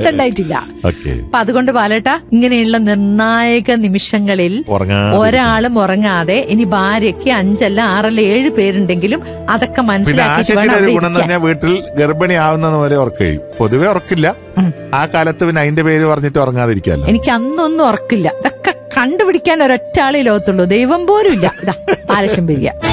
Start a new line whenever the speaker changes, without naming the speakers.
മാറ്റം ഉണ്ടായിട്ടില്ല.
ഓക്കെ.
അപ്പൊ അതുകൊണ്ട് ബാലേട്ട ഇങ്ങനെയുള്ള നിർണായക നിമിഷങ്ങളിൽ ഒരാളും ഉറങ്ങാതെ, ഇനി ഭാര്യയ്ക്ക് 5 അല്ല 6 അല്ല 7 പേരുണ്ടെങ്കിലും അതൊക്കെ മനസ്സിലാക്കിയിട്ട് വേണം അവിടെ
ഗുണം എന്ന് പറഞ്ഞാൽ വീട്ടിൽ ഗർഭിണി ആവുന്നത് പോലെ ഉറക്കഴിയും. പൊതുവെ ഉറക്കില്ല. ആ കാലത്ത് പിന്നെ അതിന്റെ പേര് പറഞ്ഞിട്ട് ഉറങ്ങാതിരിക്കാല്ലോ.
എനിക്ക് അന്നൊന്നും ഉറക്കില്ല. ഇതൊക്കെ കണ്ടുപിടിക്കാൻ ഒരൊറ്റ ആളേ ലോകത്തുള്ളൂ, ദൈവം പോലും ഇല്ല. ഇതാ ആലസ്യം വരിക.